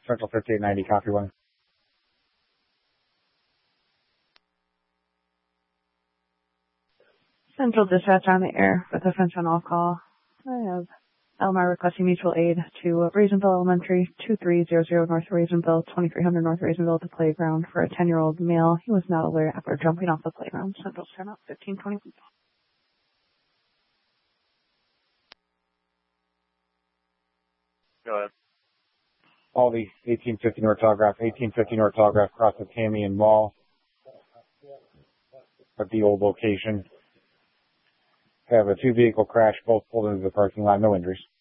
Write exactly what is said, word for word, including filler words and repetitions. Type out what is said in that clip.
Central fifty-eight ninety, copy one. Central dispatch on the air with a French on all call. I have Elmar requesting mutual aid to Raisinville Elementary, two three zero zero North Raisinville, twenty-three hundred North Raisinville at the playground for a ten-year-old male. He was not alert after jumping off the playground. Central turn up fifteen twenty. Go ahead. All the eighteen fifty North Telegraph, eighteen fifty North Telegraph across the Tammy and Mall at the old location. Have a two-vehicle crash, both pulled into the parking lot, no injuries.